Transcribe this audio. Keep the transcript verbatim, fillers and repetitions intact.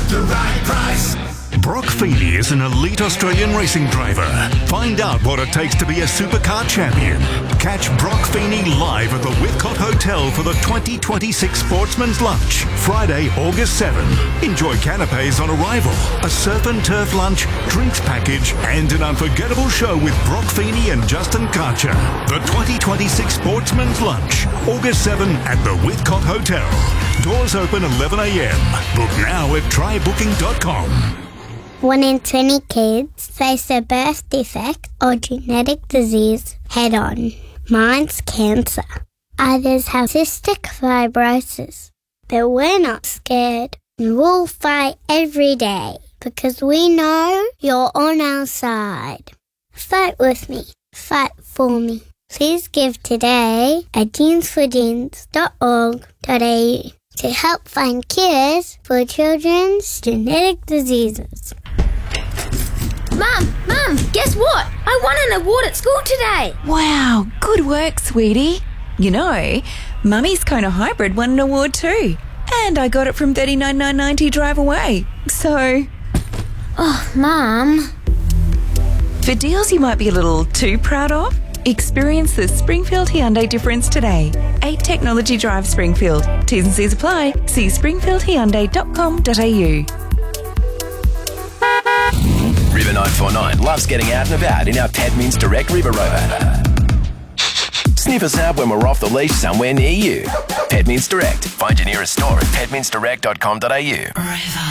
the right price. Brock Feeney is an elite Australian racing driver. Find out what it takes to be a supercar champion. Catch Brock Feeney live at the Whitcott Hotel for the twenty twenty-six Sportsman's Lunch, Friday, August seventh. Enjoy canapes on arrival, a surf and turf lunch, drinks package, and an unforgettable show with Brock Feeney and Justin Karcher. The twenty twenty-six Sportsman's Lunch, August seventh at the Whitcott Hotel. Doors open eleven a.m. Book now at try booking dot com. One in twenty kids face a birth defect or genetic disease head-on. Mine's cancer. Others have cystic fibrosis. But we're not scared. We'll fight every day because we know you're on our side. Fight with me. Fight for me. Please give today at genes for genes dot org dot a u to help find cures for children's genetic diseases. Mum, Mum, guess what? I won an award at school today. Wow, good work, sweetie. You know, Mummy's Kona Hybrid won an award too. And I got it from thirty-nine thousand nine hundred ninety Drive Away. So... Oh, Mum. For deals you might be a little too proud of, experience the Springfield Hyundai difference today. eight Technology Drive Springfield. T's and C's apply. See springfield hyundai dot com dot a u. River nine four nine loves getting out and about in our Tedmins Direct River Rover. Sniff us out when we're off the leash somewhere near you. Tedmins Direct. Find your nearest store at tedmins direct dot com dot a u.